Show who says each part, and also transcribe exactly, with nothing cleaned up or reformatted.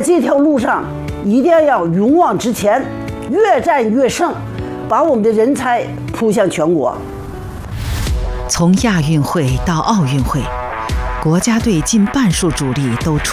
Speaker 1: 这条路上一定要勇往直前，越战越胜，把我们的人才扑向全国。
Speaker 2: 从亚运会到奥运会，国家队近半数主力都出